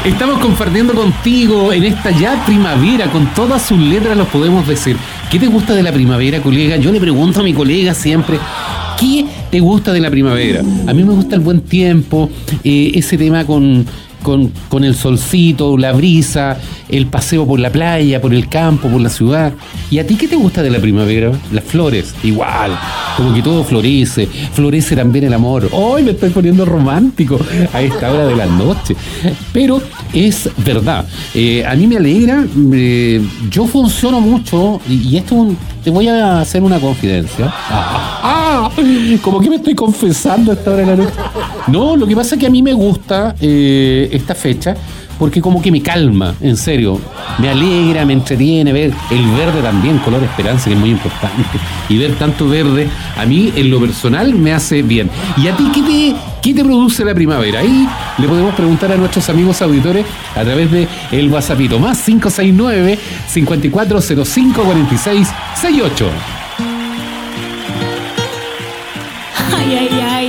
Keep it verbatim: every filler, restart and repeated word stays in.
Estamos compartiendo contigo en esta ya primavera, con todas sus letras los podemos decir. ¿Qué te gusta de la primavera, colega? Yo le pregunto a mi colega siempre, ¿qué te gusta de la primavera? A mí me gusta el buen tiempo, eh, ese tema con... Con, con el solcito, la brisa, el paseo por la playa, por el campo, por la ciudad. ¿Y a ti qué te gusta de la primavera? Las flores, igual, como que todo florece, florece también el amor. Hoy me estoy poniendo romántico a esta hora de la noche. Pero es verdad, eh, a mí me alegra, eh, yo funciono mucho, y, y esto un, te voy a hacer una confidencia. Ah, ah, como que me estoy confesando a esta hora de la noche. No, lo que pasa es que a mí me gusta eh, esta fecha porque como que me calma, en serio, me alegra, me entretiene ver el verde también, color esperanza, que es muy importante, y ver tanto verde, a mí en lo personal me hace bien. ¿Y a ti qué te, qué te produce la primavera? Ahí le podemos preguntar a nuestros amigos auditores a través de el WhatsAppito, más cinco seis nueve, cinco cuatro cero cinco, cuatro seis seis ocho. Ay, ay, ay.